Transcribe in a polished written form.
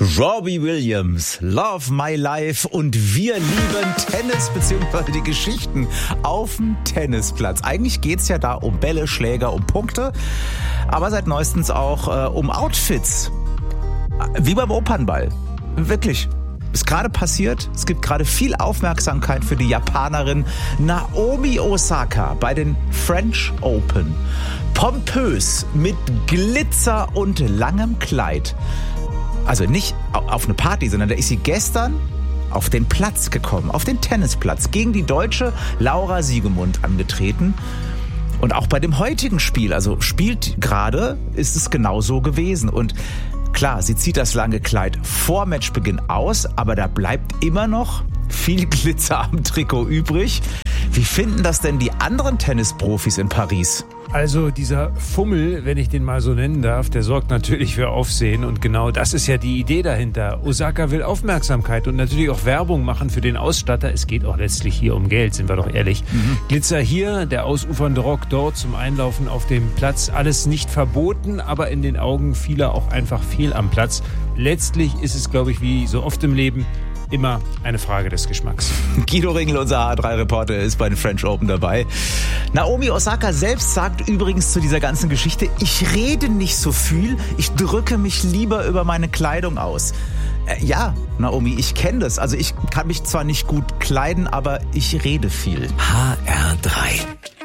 Robbie Williams, Love My Life, und wir lieben Tennis bzw. die Geschichten auf dem Tennisplatz. Eigentlich geht's ja da um Bälle, Schläger, um Punkte, aber seit neuestens auch um Outfits. Wie beim Opernball. Wirklich. Ist gerade passiert. Es gibt gerade viel Aufmerksamkeit für die Japanerin Naomi Osaka bei den French Open. Pompös mit Glitzer und langem Kleid. Also nicht auf eine Party, sondern da ist sie gestern auf den Platz gekommen, auf den Tennisplatz, gegen die Deutsche Laura Siegemund angetreten. Und auch bei dem heutigen Spiel, also spielt gerade, ist es genauso gewesen. Und klar, sie zieht das lange Kleid vor Matchbeginn aus, aber da bleibt immer noch viel Glitzer am Trikot übrig. Wie finden das denn die anderen Tennisprofis in Paris? Also dieser Fummel, wenn ich den mal so nennen darf, der sorgt natürlich für Aufsehen, und genau das ist ja die Idee dahinter. Osaka will Aufmerksamkeit und natürlich auch Werbung machen für den Ausstatter. Es geht auch letztlich hier um Geld, sind wir doch ehrlich. Glitzer hier, der ausufernde Rock dort zum Einlaufen auf dem Platz. Alles nicht verboten, aber in den Augen vieler auch einfach fehl am Platz. Letztlich ist es, glaube ich, wie so oft im Leben, immer eine Frage des Geschmacks. Guido Ringel, unser A3-Reporter, ist bei den French Open dabei. Naomi Osaka selbst sagt übrigens zu dieser ganzen Geschichte: Ich rede nicht so viel, ich drücke mich lieber über meine Kleidung aus. Ja, Naomi, ich kenne das. Also ich kann mich zwar nicht gut kleiden, aber ich rede viel. HR3